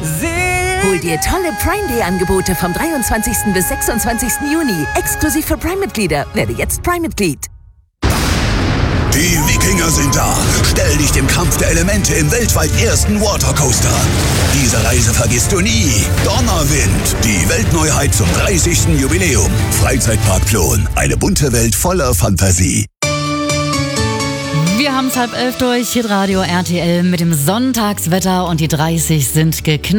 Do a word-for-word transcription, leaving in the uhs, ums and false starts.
Hol dir tolle Prime Day Angebote vom dreiundzwanzigsten bis sechsundzwanzigsten Juni. Exklusiv für Prime-Mitglieder. Werde jetzt Prime-Mitglied. Die Wikinger sind da. Stell dich dem Kampf der Elemente im weltweit ersten Watercoaster. Diese Reise vergisst du nie. Donnerwind, die Weltneuheit zum dreißigsten Jubiläum. Freizeitpark Plon, eine bunte Welt voller Fantasie. Wir haben es halb elf durch, Hitradio R T L mit dem Sonntagswetter und die dreißig sind geknackt.